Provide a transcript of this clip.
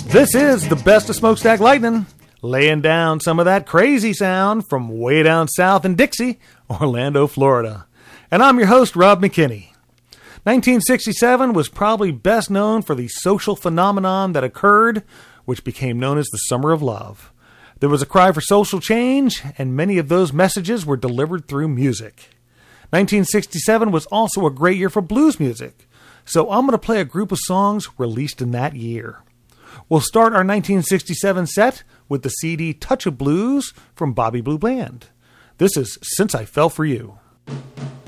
This is the best of Smokestack Lightning, laying down some of that crazy sound from way down south in Dixie, Orlando, Florida. And I'm your host, Rob McKinney. 1967 was probably best known for the social phenomenon that occurred, which became known as the Summer of Love. There was a cry for social change, and many of those messages were delivered through music. 1967 was also a great year for blues music, so I'm going to play a group of songs released in that year. We'll start our 1967 set with the CD Touch of Blues from Bobby Blue Bland. This is Since I Fell for You.